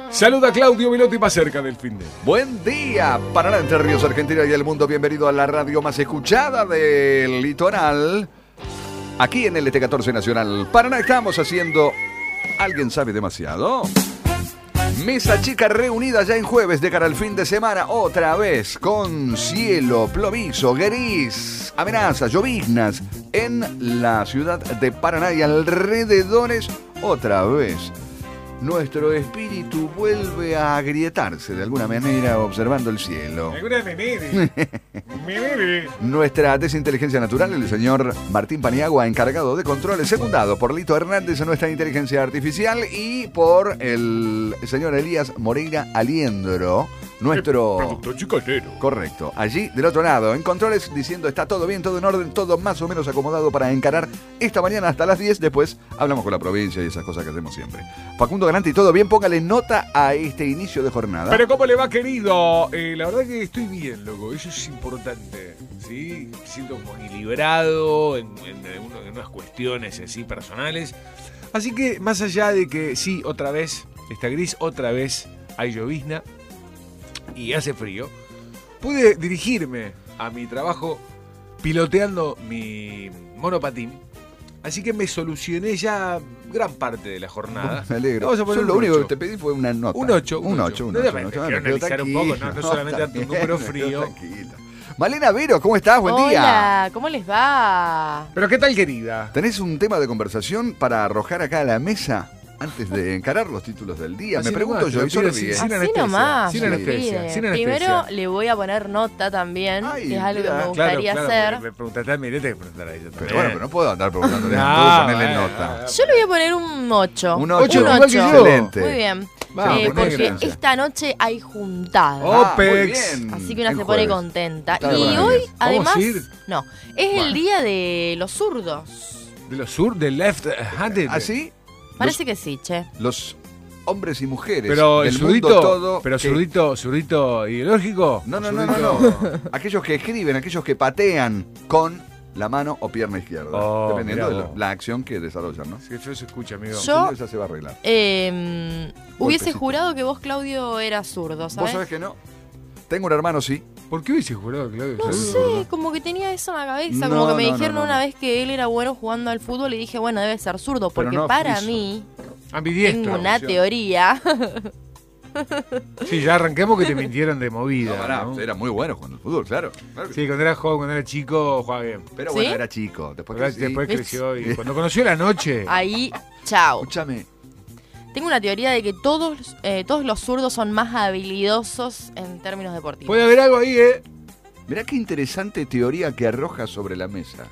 Saluda Claudio Velotti más cerca del fin de. Buen día, Paraná, Entre Ríos, Argentina y el mundo. Bienvenido a la radio más escuchada del litoral. Aquí en LT14 Nacional Paraná estamos haciendo ¿Alguien sabe demasiado? Mesa chica reunida ya en jueves de cara al fin de semana. Otra vez con cielo, plomizo, gris, amenazas, lloviznas en la ciudad de Paraná y alrededores. Otra vez nuestro espíritu vuelve a agrietarse de alguna manera observando el cielo. Nuestra desinteligencia natural, el señor Martín Paniagua, encargado de controles, secundado por Lito Hernández, nuestra inteligencia artificial, y por el señor Elías Moreira Aliendro, nuestro productor chicotero. Correcto. Allí del otro lado, en controles, diciendo está todo bien, todo en orden, todo más o menos acomodado para encarar esta mañana hasta las 10. Después hablamos con la provincia y esas cosas que hacemos siempre. Facundo Galante, y todo bien, póngale nota a este inicio de jornada. Pero ¿cómo le va, querido? La verdad que estoy bien, loco. Eso es importante. ¿Sí? Me siento como equilibrado en unas cuestiones así personales. Así que, más allá de que sí, otra vez está gris, otra vez hay llovizna y hace frío, pude dirigirme a mi trabajo piloteando mi monopatín. Así que me solucioné ya gran parte de la jornada. Me alegro. Vamos a poner lo un único 8. que te pedí fue una nota. Un 8. Un 8. No, quiero analizar un poco, no solamente darte un número frío. Tranquilo. Malena Vero, ¿cómo estás? Buen día. Hola, ¿cómo les va? Pero ¿qué tal, querida? ¿Tenés un tema de conversación para arrojar acá a la mesa antes de encarar los títulos del día? Así me pregunto nomás, yo, te lo pido y sin Así anestesia, nomás. sin me anestesia, pide. sin anestesia. Primero le voy a poner nota también, Ay, que es algo mira. que me gustaría hacer. Me preguntaste a mí, te preguntar a ella también. Pero bueno, pero no puedo andar preguntándole No, todo, ponerle bueno, nota. Yo le voy a poner un 8. Un 8. Un Igual que yo. Excelente. Muy bien. Vamos, poné Porque gracia. esta noche hay juntada. Opex. muy bien. Así que una En se pone jueves. contenta. Está Y bueno. hoy, ¿Vamos además, a ir? no, es Bueno. el día de los zurdos. ¿De los sur, del left-handed? ¿Así? Parece que sí, che. Los hombres y mujeres Pero el del mundo zurdito, todo. pero que- zurdito ideológico. No. Zurdito- Aquellos que escriben, aquellos que patean con la mano o pierna izquierda. Oh, dependiendo mirá de vos. la acción que desarrollan, ¿no? Qué feo se escucha, amigo. Yo- Ya se va a arreglar. Hubiese Golpecito. jurado que vos, Claudio, eras zurdo, ¿Vos ¿sabes? sabés que no? Tengo un hermano, sí. ¿Por qué hubiese jurado, Claudio? No ¿Sabes? sé, como que tenía eso en la cabeza, No, como que me no, dijeron no. una vez que él era bueno jugando al fútbol y dije, bueno, debe ser zurdo, porque no para friso. mí Ambidiestro. tengo una teoría. Sí, ya arranquemos que te mintieron de movida. No, pará, ¿no? era muy bueno jugando al fútbol, claro. Claro que Sí, cuando era joven, cuando era chico, jugaba bien. Pero ¿Sí? bueno, era chico. Después Después crecí. creció y cuando conoció la noche. Ahí, chao. Escúchame. Tengo una teoría de que todos los zurdos son más habilidosos en términos deportivos. Puede haber algo ahí, ¿eh? Mirá qué interesante teoría que arroja sobre la mesa,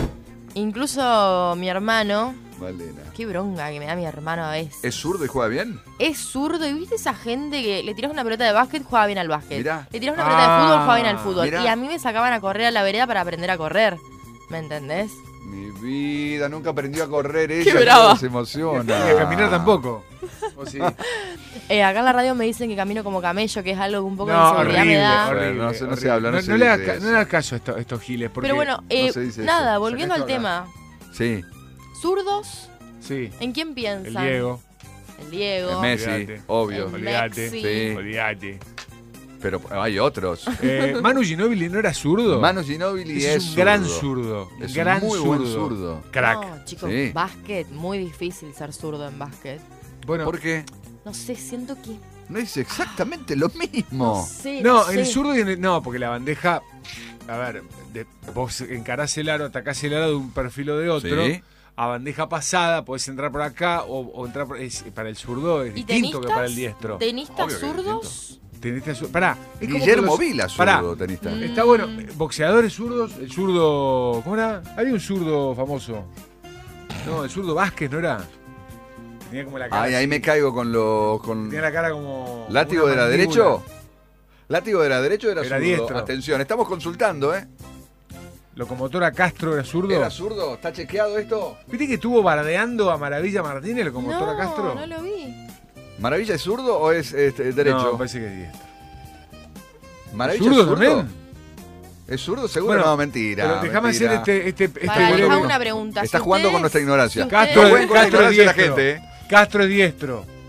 Incluso mi hermano, Malena. qué bronca que me da mi hermano a veces. ¿Es zurdo y juega bien? Es zurdo y viste esa gente que le tiras una pelota de básquet, juega bien al básquet. Mirá. Le tiras una pelota de fútbol, juega bien al fútbol. Mirá. Y a mí me sacaban a correr a la vereda para aprender a correr. ¿Me entendés? Mi vida, nunca aprendió a correr Qué ella. brava. cómo se emociona. Y a caminar tampoco. ¿O sí? Acá en la radio me dicen que camino como camello, que es algo que un poco de No, inseguridad horrible, me da. horrible. No se horrible. habla, no se no le dice hagas eso. no le hagas caso a estos giles. Porque, Pero bueno, no se dice nada, eso. volviendo al Sacaste tema. Sí. ¿Zurdos? Sí, ¿En quién el piensan? Diego. El Diego. Messi, Olvídate. obvio. El Olvídate. Messi. Sí. Olvídate. Pero hay otros. Manu Ginóbili no era zurdo. Manu Ginóbili es un gran zurdo. Es gran un muy buen zurdo. Crack. No, chicos, Sí. básquet, muy difícil ser zurdo en básquet. Bueno, ¿Por qué? No sé, siento que... No es exactamente lo No mismo. sé, no, sé. el zurdo y no, porque la bandeja. A ver, vos encarás el aro, atacás el aro de un perfil o de otro. Sí. A bandeja pasada, podés entrar por acá o entrar por, para el zurdo es ¿Y distinto que para el tenistas? diestro. ¿Tenistas Obvio que es zurdos? Pará, es como Guillermo que los- Vila, Pará, zurdo tenista. Mm. está bueno. Boxeadores zurdos, el zurdo. ¿Cómo era? Había un zurdo famoso. No, el zurdo Vázquez, ¿no era? Tenía como la cara. Ay, ahí así. me caigo con los. Con... Tenía la cara como. ¿Látigo una de la mandíbula. derecho? ¿Látigo de la derecha era Era zurdo? diestro. Atención, estamos consultando, ¿eh? Locomotora Castro era zurdo. ¿Era zurdo? ¿Está chequeado esto? ¿Viste que estuvo bardeando a Maravilla Martínez, Locomotora No, Castro? no lo vi. ¿Maravilla es zurdo o es derecho? No, me parece que es diestro. ¿Maravilla ¿Zurdo es zurdo? también? ¿Es zurdo? Seguro Bueno, no, mentira. Pero déjame hacer mentira. este Para, les breve- hago una pregunta. Está Si jugando con ustedes- nuestra ignorancia. si Castro, ustedes- Jueguen con la Castro es ignorancia de la diestro. gente, ¿eh? Castro es diestro.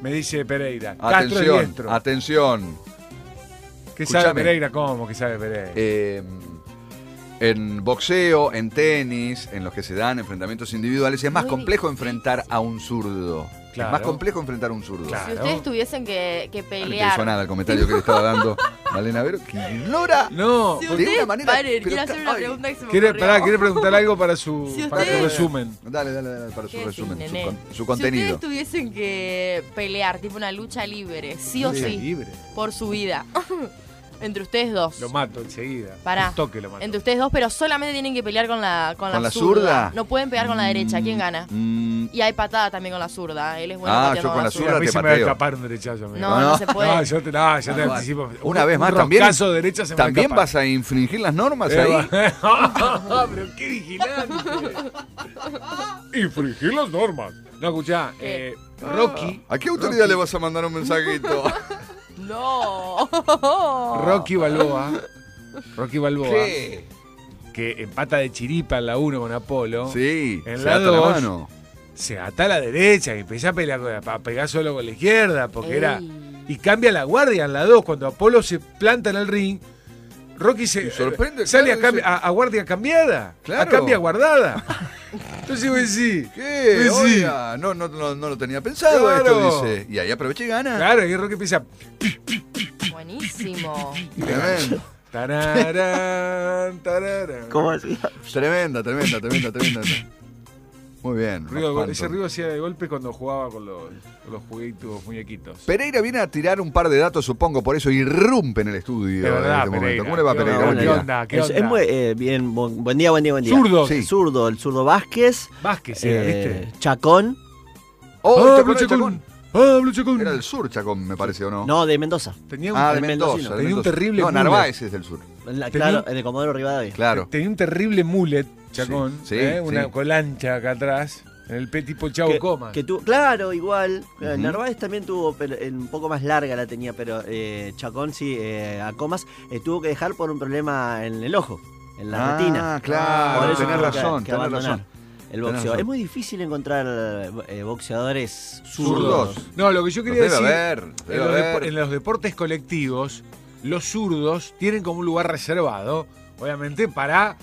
Me dice Pereira. Castro es Atención, diestro. atención. ¿Qué sabe Escuchame. Pereira? ¿Cómo que sabe Pereira? En boxeo, en tenis, en los que se dan enfrentamientos individuales, es más Muy complejo difícil. enfrentar a un zurdo. Claro. Es más complejo enfrentar a un zurdo. Claro. Si ustedes tuviesen que No le pelear. interesó nada el comentario que le estaba dando Malena Vero, que ignora No, Si de ustedes, una manera. paren, pero quiero hacer una ay, pregunta que se me quiere ocurrió. preguntar algo para su, Si para su ustedes- resumen. Dale, para su ¿Qué resumen, decís, su, nene? su Si contenido. ustedes tuviesen que pelear, tipo una lucha libre, sí o Sí, sí, libre. por su vida, entre ustedes dos. Lo mato enseguida. Pará. Un toque lo mato. Entre ustedes dos, pero solamente tienen que pelear con la ¿Con la zurda? No pueden pegar con la derecha. ¿Quién gana? Y hay patada también con la zurda. Él es bueno Ah, pateando yo con la Sí, zurda a mí te se me va a pateo. escapar un derechazo. amigo. No, no se puede. No, yo te anticipo. Una vez más, un también. roscazo de derecha se me va a ¿También escapar. vas a infringir las normas ahí? Pero qué vigilante. Infringir las normas. No, escuchá, Rocky. ¿A qué autoridad le vas a mandar un mensajito? No. Rocky Balboa. ¿Qué? Que empata de chiripa en la 1 con Apolo. Sí, En se la ata la 2, mano. se ata a la derecha y empieza a pelear a pegar solo con la izquierda. Porque era. Ey. Y cambia la guardia en la 2. Cuando Apolo se planta en el ring, Rocky Y sorprende, sale claro, a guardia cambiada. Claro. A cambia guardada. Entonces vos decís. ¿Qué? vos decís, Oiga, no lo tenía pensado Claro. esto, dice. Y ahí aprovecha y gana. Claro, y Rocky empieza. Buenísimo. Tremendo. Tararán, tararán. ¿Cómo así? Tremenda. Muy bien. Ese ruido hacía de golpe cuando jugaba con los juguetitos, muñequitos. Pereira viene a tirar un par de datos, supongo, por eso irrumpe en el estudio. De verdad, en este momento. Pereira. ¿Cómo le va, ¿Qué Pereira? onda? Buen ¿Qué día. onda? ¿Qué Es onda? muy bien, buen día. Zurdo. Sí. El zurdo Vázquez, Vázquez era, ¿viste? Chacón, Oh, Pablo Chacón, Chacón. Pablo Chacón. Era del sur, Chacón, me parece, ¿o no? no, de Mendoza. Tenía un, Ah, de el Mendoza. mendocino. de Tenía un Mendoza. terrible No, mullet. Narváez es del sur. Claro, el de Comodoro Rivadavia. Claro. tenía un terrible mullet, Chacón. Sí, Una sí. colancha acá atrás. En el tipo Chavo Coma. Claro, igual. Ujú. Narváez también tuvo, pero, un poco más larga la tenía, pero Chacón sí, a Comas tuvo que dejar por un problema en el ojo, en la retina. Ah, claro, Por eso tenés tuvo que razón, tenés abandonar razón. el boxeo. razón. Es muy difícil encontrar boxeadores Zurdos. zurdos. No, lo que yo Los quería debe decir. haber, debe en, los haber. en los deportes colectivos, los zurdos tienen como un lugar reservado, obviamente, para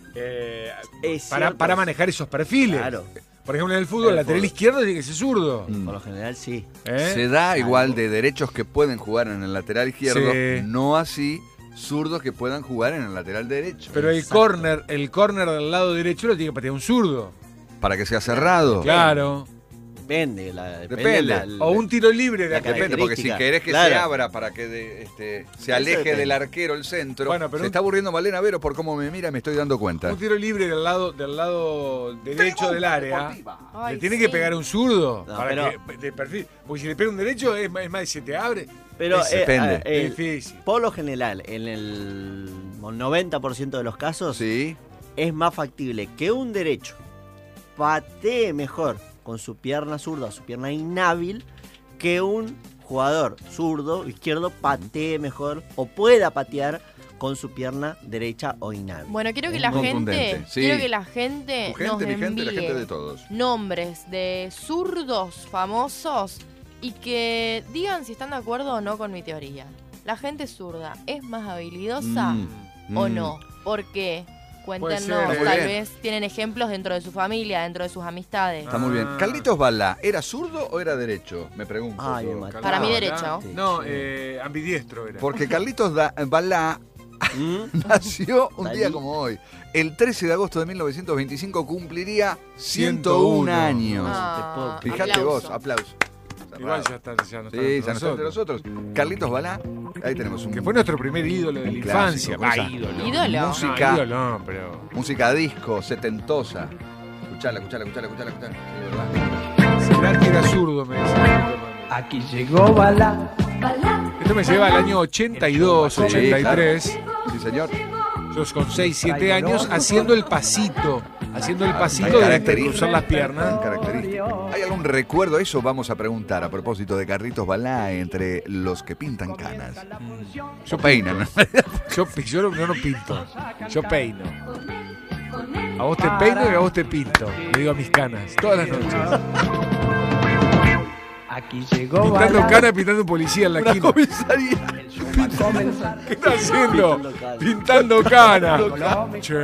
Es cierto. manejar esos perfiles. Claro, Por ejemplo, en el fútbol, El lateral fútbol. izquierdo tiene que ser zurdo. Mm. por lo general sí. ¿Eh? Se da igual Algo. de derechos que pueden jugar en el lateral izquierdo, Sí. no así zurdos que puedan jugar en el lateral derecho. Pero el Exacto. córner del lado derecho lo tiene que patear un zurdo. Para que sea cerrado. Claro. Depende. Depende. O un tiro libre de la acá. Depende, porque si característica. querés que Claro. se abra para que se aleje depende. del arquero el centro. Bueno, pero se un- está aburriendo Malena Vero por cómo me mira, me estoy dando cuenta. Un tiro libre del lado derecho del área. Ay, Le tiene sí. que pegar un zurdo. No, para pero- que, de perfil. Porque si le pega un derecho, es más de se te abre. Pero Depende. Es difícil. por lo general, en el 90% de los casos, Sí. es más factible que un derecho patee mejor con su pierna zurda o su pierna inhábil que un jugador zurdo o izquierdo patee mejor o pueda patear con su pierna derecha o inhábil. Bueno, quiero que Es la contundente, gente, sí. quiero que la gente, Tu gente, nos mi gente, la envíe gente de todos. nombres de zurdos famosos y que digan si están de acuerdo o no con mi teoría. ¿La gente zurda es más habilidosa o no? ¿Por qué? Cuéntenos, ser, muy tal bien. vez tienen ejemplos dentro de su familia, dentro de sus amistades. Está muy bien. Ah. ¿Carlitos Balá era zurdo o era derecho? Me pregunto. Ay, yo. me mató. Para mí ¿no? derecho. No, ambidiestro era. Porque Carlitos Balá nació un día como hoy. El 13 de agosto de 1925 cumpliría 101 años. Ah, Fíjate aplauso. vos, aplauso. Igual ya no está Sí, entre ya no está entre nosotros. Carlitos Balá, ahí tenemos un Que fue nuestro primer ídolo de la Un clásico, infancia. cosa. Ídolo. Ídolo. Música. No, ídolo no, pero. música disco, setentosa. Escuchala. Sí, ¿verdad? Será que era zurdo, me dice. Aquí llegó Balá. Esto me lleva al año 82, 83. Sí, señor. Yo con 6, 7 años haciendo el pasito. Haciendo el Tan pasito de característico. cruzar las piernas. Tan característico. ¿Hay algún recuerdo? Eso vamos a preguntar a propósito de Carlitos Balá entre los que pintan canas. Yo Peinan. Yo no pinto. Yo peino. A vos te peino y a vos te pinto. Le digo a mis canas. Todas las noches. Aquí llegó Pintando Bala. cana, pintando un policía en la Una esquina. comisaría. El show va a comenzar. ¿Qué está haciendo? Pintando cana. Pintando cana. Che.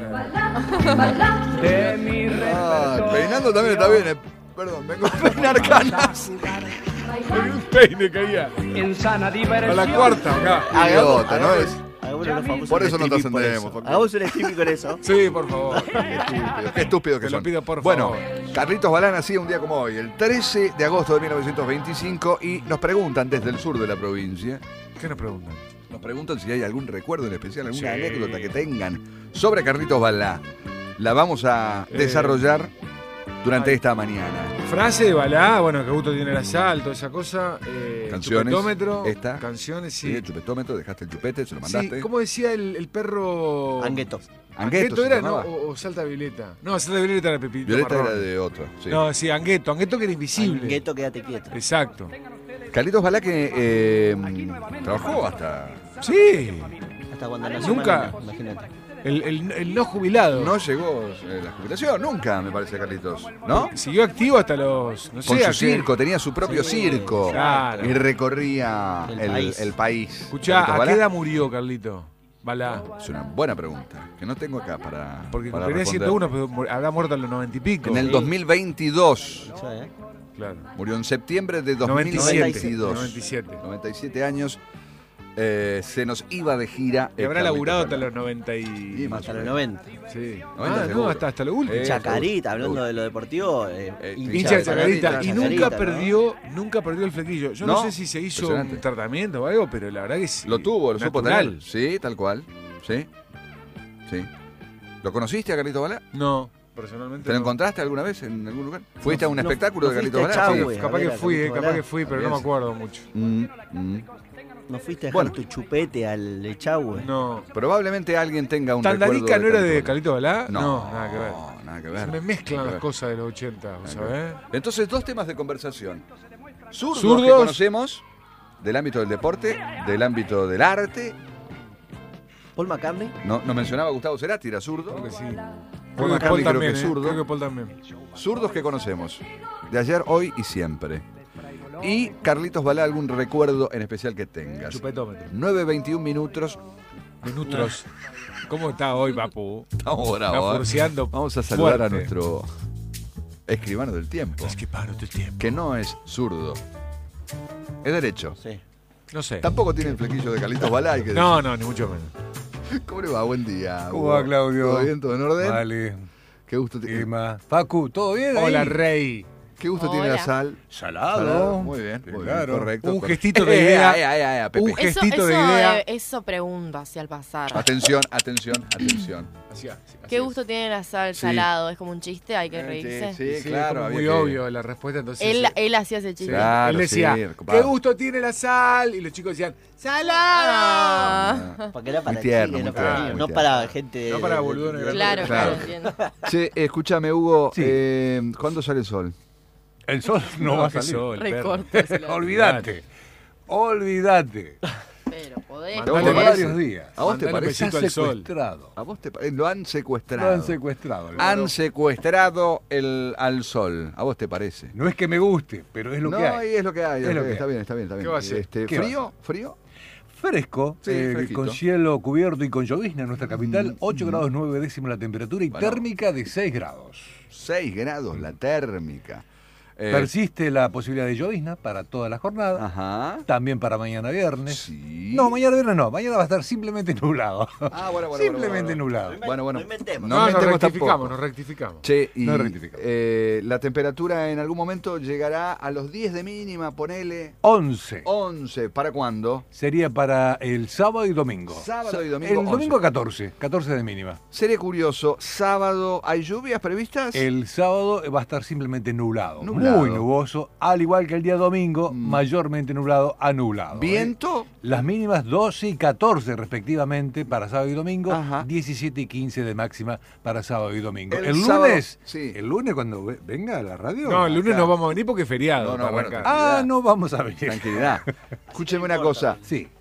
De mi repertorio. Peinando también está bien. Perdón, vengo a peinar canas. Con un peine caía. En sana A diversión. la cuarta, acá. Idiota, ¿no es? Hagamos unos famosos Por eso no te streaming por ascendemos, eso. Facu. Hagamos un streaming con eso. Sí, por favor. Qué estúpido que Te lo son. pido, por Bueno, favor. Carlitos Balá nacía un día como hoy, el 13 de agosto de 1925, y nos preguntan desde el sur de la provincia, ¿Qué nos preguntan? nos preguntan si hay algún recuerdo en especial, alguna Sí. anécdota que tengan sobre Carlitos Balá. La vamos a desarrollar durante esta mañana. Frase de Balá, bueno, que gusto tiene el asalto, esa cosa. Canciones, Chupetómetro. esta. Canciones, Sí, sí. el chupetómetro, dejaste el chupete, se lo mandaste. Sí, ¿cómo decía el perro? Angueto. Angueto se era, llamaba. ¿no? O Salta Violeta. No, Salta Violeta era Pepito Violeta Marrón. era de otro. Sí. No, sí, Angueto que era invisible. Angueto, quédate quieto. Exacto. Carlitos Balá que trabajó hasta... Sí. Hasta cuando nació Nunca. Malena, imagínate. El no jubilado. No llegó la jubilación, nunca, me parece, Carlitos. ¿No? Siguió activo hasta los. No sé, Con su ¿a qué? circo, tenía su propio Sí, circo. claro. Y recorría el país. Escuchá, Carlitos ¿a Balá. qué edad murió Carlito? Balá. Es una buena pregunta, que no tengo acá para Porque para cumpliría responder. 101, pero habrá muerto a los 90 y pico. En el 2022. Mucho, ¿eh? Claro. Murió en septiembre de 97. 2022. 97. 97 años. Se nos iba de gira. Y habrá Carlitos laburado Balá. hasta los 90 Y más Hasta o los menos. 90. Sí. 90 No, seguro. hasta lo último. Chacarita, hablando seguro. de lo deportivo. Hincha de Chacarita. Y Chacarita, nunca ¿no? perdió el flequillo. Yo no, No, sé si se hizo impresionante. un tratamiento o algo, pero la verdad que sí. Lo tuvo, lo supo natural. tener. Sí, tal cual. Sí. Sí. ¿Lo conociste a Carlitos Balá? No, personalmente. ¿Te lo no. encontraste alguna vez en algún lugar? ¿Fuiste a un no- espectáculo no de Carlitos fuiste Balá? a Sí. Chahue. Capaz A que ver, fui, Carlitos capaz Balá. que fui, pero no me acuerdo mucho. ¿No fuiste a dejar Bueno. tu chupete al Echagüe? No. Probablemente alguien tenga un ¿Tandarica no era de Carlitos Calito Balá? Balá. No, nada que ver. Nada que Se ver. me mezclan Nada que las ver. cosas de los 80, Nada que ¿sabes? ver. Entonces, dos temas de conversación. Zurdos que Zurdos. conocemos, del ámbito del deporte, del ámbito del arte. Paul McCartney. No, nos mencionaba Gustavo Cerati, era zurdo. Creo que sí. Paul Creo que McCartney Paul creo también, que es ¿eh? zurdo. Creo que Paul también. Zurdos que conocemos. De ayer, hoy y siempre. Y Carlitos Balá, algún recuerdo en especial que tengas. Chupetómetro. 9:21 minutos. Minutos. ¿Cómo está hoy, papu? Estamos Está bravos. furciando Vamos a saludar fuerte. a nuestro escribano del tiempo. Es que paro del tiempo. Que no es zurdo. Es derecho. Sí. No sé. Tampoco tiene el flequillo de Carlitos Balá. Hay que No, no, ni mucho menos. decir. ¿Cómo le va? Buen día. ¿Cómo Hugo. va, Claudio? ¿Todo bien? ¿Todo en orden? Vale, Qué gusto, Emma. Facu, ¿todo bien ahí? Hola, Rey. qué gusto tiene la Hola. sal. Salado. Muy bien, muy bien, Claro. correcto. Un correcto. gestito de idea. Pepe. Un Eso, gestito de idea. eso pregunto hacia el pasar. Atención, atención, atención. Así ¿Qué gusto tiene la sal Sí. salado? Es como un chiste, hay que reírse. Sí, Sí, claro. como había muy que- obvio la respuesta, entonces. Él hacía ese chiste. Claro, él decía, sí, ¿qué ocupado. gusto tiene la sal? Y los chicos decían, ¡salado! Ah. Porque era para Muy tierno, chicos, muy no para tierno, niños, muy no tierno. para gente. No para boludones grandes. Claro, Claro. claro, entiendo. Che, escúchame, Hugo. Sí. ¿Cuándo sale el sol? El sol no, va a qué salir. sol, perro. Recorto. Olvídate. Olvídate. Pero podés. ¿A vos te Hace parece? varios días. ¿A vos te Mandale un parece? besito Está al sol. secuestrado. ¿A vos te parece? Lo han secuestrado. Lo han secuestrado. Han secuestrado al sol. ¿A vos te parece? No es que me guste, pero es lo no, que hay. y es lo que hay. Es lo que está hay. bien, está bien, está bien. ¿Qué va a ser? ¿Qué va a ¿Frío? ¿Frío? Fresco, Sí, fresquito. con cielo cubierto y con llovizna en nuestra capital, 8 mm. grados 9 décimas la temperatura y Bueno. térmica de 6 grados. 6 grados la térmica. Persiste la posibilidad de llovizna para toda la jornada, Ajá. también para mañana viernes. Sí. No, mañana viernes no, mañana va a estar simplemente nublado. Ah, bueno, bueno. Simplemente bueno, nublado. Bueno, bueno. No inventemos. No No, nos inventemos rectificamos, tampoco. nos rectificamos. Che, y No rectificamos. la temperatura en algún momento llegará a los 10 de mínima, ponele 11 11. ¿Para cuándo? sería para el sábado y domingo. Sábado y domingo, El 11. domingo 14 de mínima. Sería curioso, sábado, ¿hay lluvias previstas? El sábado va a estar simplemente nublado, Nublado. muy nuboso, al igual que el día domingo, mayormente nublado a nublado. ¿Viento? Las mínimas 12 y 14 respectivamente para sábado y domingo, Ajá. 17 y 15 de máxima para sábado y domingo. El El sábado, lunes, sí. el lunes cuando venga a la radio. No, el lunes acá. no vamos a venir porque es feriado. No, no, para bueno, arrancar. tranquilo. no vamos a venir. Tranquilidad. Escúcheme una cosa. Sí.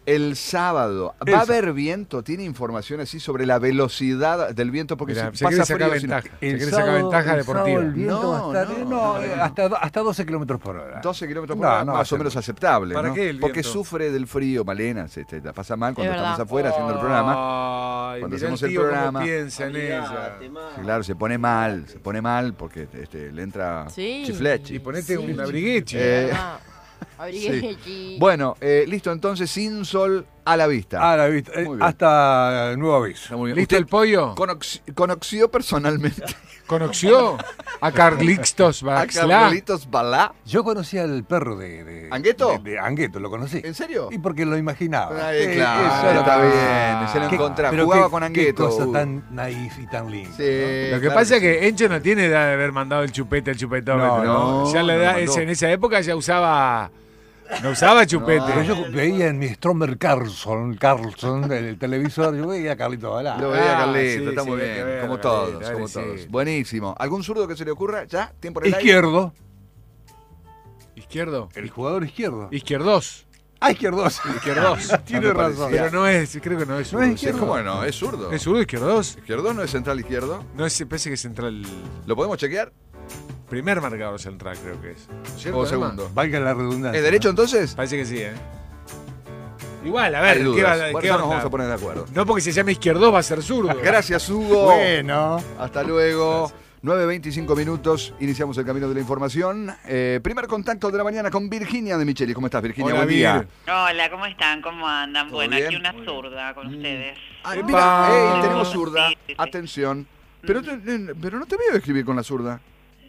El sábado, ¿va a haber viento? ¿Tiene información así sobre la velocidad del viento? Porque Mirá, si se pasa quiere sacar frío... ventaja. Se El quiere sacar sábado- ventaja el sábado deportiva. el viento va a estar, hasta 12 kilómetros por hora. 12 kilómetros por No, hora, no va a más o ser menos mucho. aceptable, ¿Para ¿no? qué el Porque viento? sufre del frío, Malena, se la pasa mal cuando Es estamos verdad. afuera haciendo el programa. Ay, Cuando mirá hacemos el el tío cómo programa. piensa en ella. Sí, claro, se pone mal porque le entra Sí. chifleche. Y ponete Sí. un abrigueche. Abriguechi. Bueno, listo, entonces sin sol a la vista. A la vista, Muy bien. hasta nuevo aviso. Está muy bien. ¿Listo ¿Usted el pollo? conoció personalmente ¿Conoció a Carlitos a Baxla? Carlitos Balá? Yo conocí al perro de ¿Angueto? De Angueto, lo conocí. ¿En serio? Y porque lo imaginaba. Ay, claro, eso era- está bien, se lo Qué- encontraba. pero Jugaba qué- con Qué Angueto. cosa tan naif y tan linda. Sí, Lo que claro pasa es sí. que Encho no tiene edad de haber mandado el chupete al chupetómetro. No, Ya la no edad, lo mandó. en esa época ya usaba. No usaba chupete. Pero yo veía en mi Stromer Carlson, del televisor, yo veía a Carlito Balá. Lo veía Ah, Carlito, sí, está sí, muy hay bien, que ver, como Carlito, todos, dale, como sí. todos. Buenísimo. ¿Algún zurdo que se le ocurra? ¿Ya? ¿Tiempo en el aire? Izquierdo, Izquierdo. el jugador izquierdo. Izquierdos. Ah, izquierdos. Izquierdos. Tiene me razón. parecía. Pero no es, creo que no es No zurdo. es Sí, izquierdo. ¿cómo no? Es zurdo. ¿Es zurdo izquierdos? ¿Izquierdo no es central izquierdo? No es, parece que es central. ¿Lo podemos chequear? Primer marcador central, creo que es. ¿No es cierto, ¿O Emma? segundo? Valga la redundancia. ¿Es derecho entonces? Parece que sí, ¿eh? Igual, a Hay ver, dudas. ¿qué, Bueno, qué ya nos onda? vamos a poner de acuerdo. No porque se llame izquierdo va a ser zurdo. Gracias, Hugo. Bueno. Hasta luego. 9:25 minutos. Iniciamos el camino de la información. Primer contacto de la mañana con Virginia de Micheli. ¿Cómo estás, Virginia? Hola, Buen día. Vir. Hola, ¿cómo están? ¿Cómo andan? ¿Todo Bueno, bien? aquí una zurda con ustedes. Ah, Epa. mira, tenemos zurda. Sí, sí, sí. Atención. Pero, pero no te veo escribir con la zurda.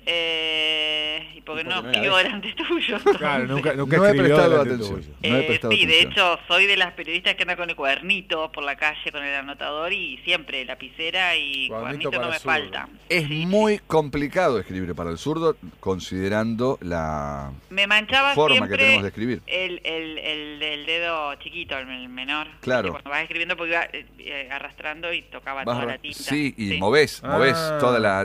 ¿Y por qué no Porque no era escribo vez. delante tuyo? Claro, nunca No he escribió prestado delante atención. tuyo. No he prestado Sí, de atención. hecho, soy de las periodistas que andan con el cuadernito por la calle, con el anotador y siempre lapicera y Cuadernito cuadernito no para me zurdo. falta. Es Sí, muy complicado escribir para el zurdo, considerando la me manchaba forma que siempre tenemos de escribir. el dedo chiquito, el menor. Claro. Cuando vas escribiendo porque iba arrastrando y tocaba Vas toda a- la tinta. Sí, y movés Ah. toda la